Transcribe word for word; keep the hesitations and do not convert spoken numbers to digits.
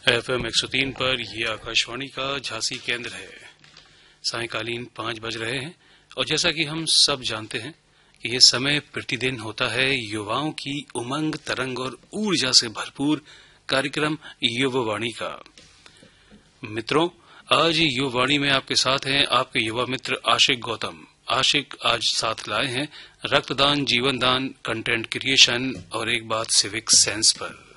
F M एक सौ तीन पर ये आकाशवाणी का झांसी केंद्र है। सायंकालीन पांच बज रहे हैं और जैसा कि हम सब जानते हैं कि ये समय प्रतिदिन होता है युवाओं की उमंग, तरंग और ऊर्जा से भरपूर कार्यक्रम युवावाणी का। मित्रों, आज युवावाणी में आपके साथ हैं आपके युवा मित्र आशिक गौतम। आशिक आज साथ लाए हैं रक्तदान, जीवनदान, कंटेंट क्रिएशन और एक बात सिविक सेंस पर।